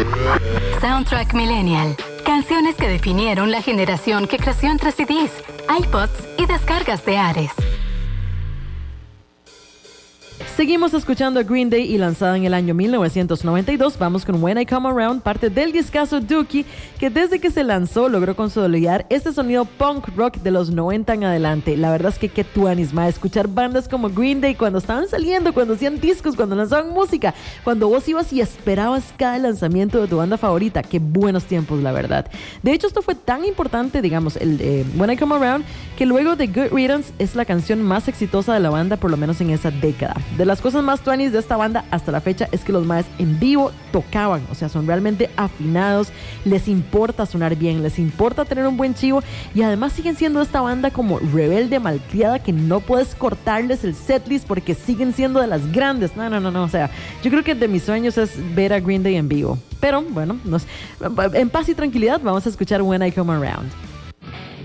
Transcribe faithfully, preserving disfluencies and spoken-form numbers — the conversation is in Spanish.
Soundtrack Millennial. Canciones que definieron la generación que creció entre C Ds, iPods y descargas de Ares. Seguimos escuchando a Green Day y lanzada en el año mil novecientos noventa y dos, vamos con When I Come Around, parte del discazo Dookie, que desde que se lanzó logró consolidar este sonido punk rock de los noventa en adelante. La verdad es que qué tuanis, ma, escuchar bandas como Green Day cuando estaban saliendo, cuando hacían discos, cuando lanzaban música, cuando vos ibas y esperabas cada lanzamiento de tu banda favorita. Qué buenos tiempos, la verdad. De hecho, esto fue tan importante, digamos, el eh, When I Come Around, que luego de Good Riddance es la canción más exitosa de la banda, por lo menos en esa década. De las cosas más tuanis de esta banda hasta la fecha es que los maes en vivo tocaban, o sea, son realmente afinados, les importa sonar bien, les importa tener un buen chivo y además siguen siendo esta banda como rebelde, malcriada, que no puedes cortarles el setlist porque siguen siendo de las grandes. No, no, no, no, o sea, yo creo que de mis sueños es ver a Green Day en vivo. Pero bueno, nos, en paz y tranquilidad vamos a escuchar When I Come Around.